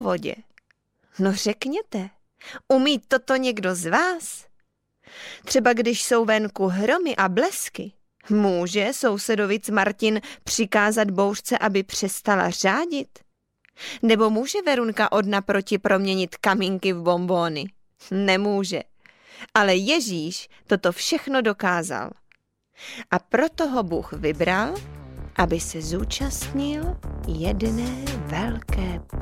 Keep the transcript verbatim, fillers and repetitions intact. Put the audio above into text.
vodě. No řekněte, umí toto někdo z vás? Třeba když jsou venku hromy a blesky, může sousedovic Martin přikázat bouřce, aby přestala řádit? Nebo může Verunka od naproti proměnit kamínky v bonbóny? Nemůže. Ale Ježíš toto všechno dokázal. A proto ho Bůh vybral, aby se zúčastnil jedné velké